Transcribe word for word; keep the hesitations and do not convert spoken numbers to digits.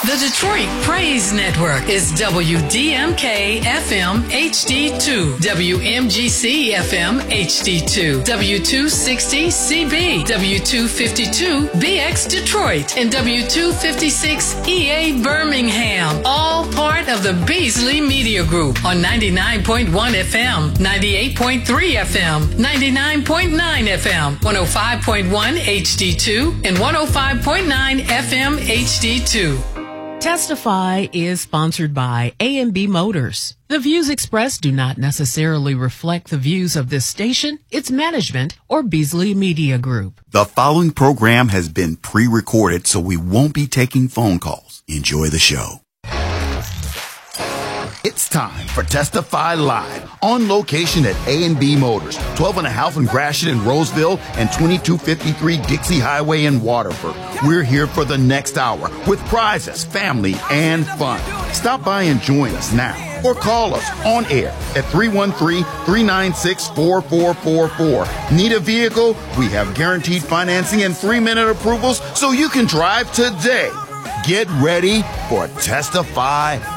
The Detroit Praise Network is W D M K F M H D two, W M G C F M H D two, W two sixty C B, W two fifty-two B X Detroit, and W two fifty-six E A Birmingham, all part of the Beasley Media Group on ninety-nine point one F M, ninety-eight point three F M, ninety-nine point nine F M, one oh five point one H D two, and one oh five point nine F M H D two. Testify is sponsored by A and B Motors. The views expressed do not necessarily reflect the views of this station, its management, or Beasley Media Group. The following program has been pre-recorded, so we won't be taking phone calls. Enjoy the show. It's time for Testify Live, on location at A and B Motors, twelve and a half in Gratiot and Roseville, and twenty-two fifty-three Dixie Highway in Waterford. We're here for the next hour with prizes, family, and fun. Stop by and join us now, or call us on air at three one three, three nine six, four four four four. Need a vehicle? We have guaranteed financing and three-minute approvals so you can drive today. Get ready for Testify